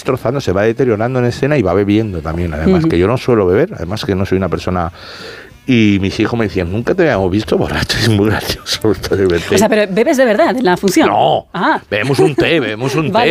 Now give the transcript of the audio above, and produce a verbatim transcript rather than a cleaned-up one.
destrozando, se va deteriorando en escena y va bebiendo también, además, uh-huh. que yo no suelo beber, además que no soy una persona... Y mis hijos me decían, nunca te habíamos visto borracho, es muy gracioso esto de verte. O sea, pero ¿bebes de verdad en la función? No, ah. bebemos un té, bebemos un vale. té.